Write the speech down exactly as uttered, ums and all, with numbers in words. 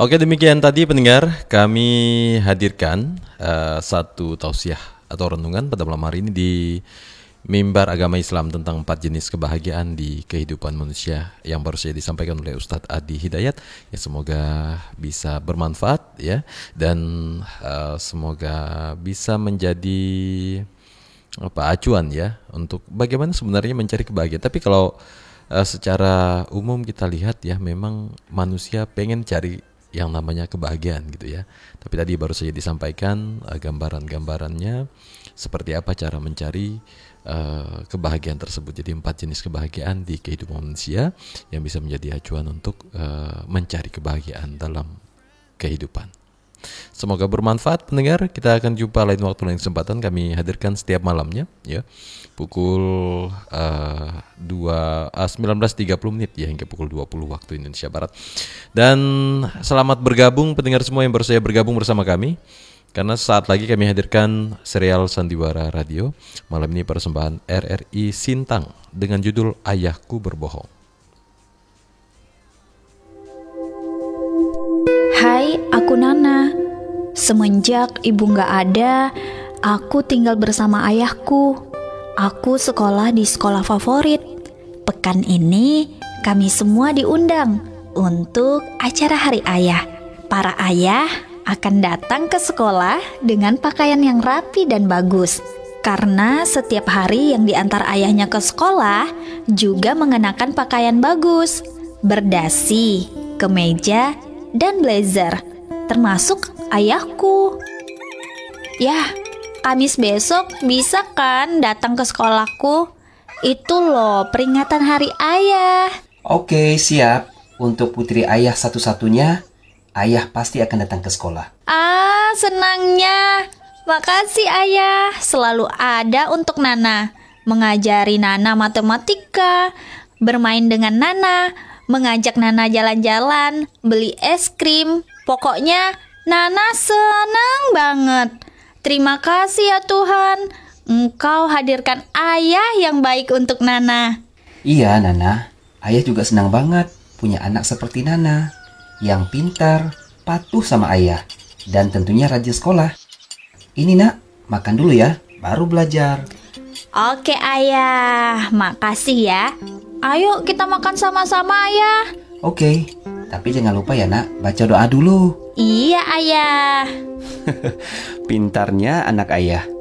Oke, demikian tadi pendengar kami hadirkan uh, satu tausiah atau renungan pada malam hari ini di Mimbar Agama Islam tentang empat jenis kebahagiaan di kehidupan manusia yang baru saja disampaikan oleh Ustadz Adi Hidayat. Ya, semoga bisa bermanfaat ya, dan uh, semoga bisa menjadi apa acuan ya untuk bagaimana sebenarnya mencari kebahagiaan. Tapi kalau uh, secara umum kita lihat ya, memang manusia pengen cari yang namanya kebahagiaan gitu ya. Tapi tadi baru saja disampaikan uh, gambaran-gambarannya seperti apa cara mencari uh, kebahagiaan tersebut. Jadi empat jenis kebahagiaan di kehidupan manusia yang bisa menjadi acuan untuk uh, mencari kebahagiaan dalam kehidupan. Semoga bermanfaat pendengar. Kita akan jumpa lain waktu, lain kesempatan. Kami hadirkan setiap malamnya ya, pukul uh, dua, uh, sembilan belas tiga puluh menit ya, hingga pukul dua puluh waktu Indonesia Barat. Dan selamat bergabung pendengar semua yang baru saja bergabung bersama kami, karena saat lagi kami hadirkan serial Sandiwara Radio. Malam ini persembahan R R I Sintang dengan judul Ayahku Berbohong. Hai, aku Nana. Semenjak ibu gak ada, aku tinggal bersama ayahku. Aku sekolah di sekolah favorit. Pekan ini kami semua diundang untuk acara Hari Ayah. Para ayah akan datang ke sekolah dengan pakaian yang rapi dan bagus, karena setiap hari yang diantar ayahnya ke sekolah juga mengenakan pakaian bagus, berdasi, kemeja, dan blazer, termasuk ayahku. Yah, Kamis besok bisa kan datang ke sekolahku? Itu loh peringatan Hari Ayah. Oke, siap. Untuk putri ayah satu-satunya, ayah pasti akan datang ke sekolah. Ah, senangnya. Makasih ayah, selalu ada untuk Nana. Mengajari Nana matematika, bermain dengan Nana, mengajak Nana jalan-jalan, beli es krim. Pokoknya Nana senang banget. Terima kasih ya Tuhan, Engkau hadirkan ayah yang baik untuk Nana. Iya Nana, ayah juga senang banget punya anak seperti Nana, yang pintar, patuh sama ayah, dan tentunya rajin sekolah. Ini nak, makan dulu ya, baru belajar. Oke ayah, makasih ya. Ayo kita makan sama-sama ayah. Oke, tapi jangan lupa ya nak, baca doa dulu. Iya ayah. Pintarnya anak ayah.